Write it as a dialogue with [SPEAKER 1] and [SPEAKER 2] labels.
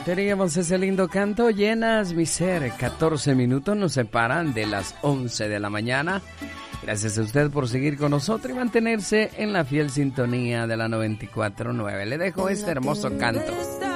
[SPEAKER 1] Teníamos ese lindo canto, Llenas mi ser. 14 minutos nos separan de las 11 de la mañana. Gracias a usted por seguir con nosotros y mantenerse en la fiel sintonía de la 94.9. Le dejo este hermoso canto.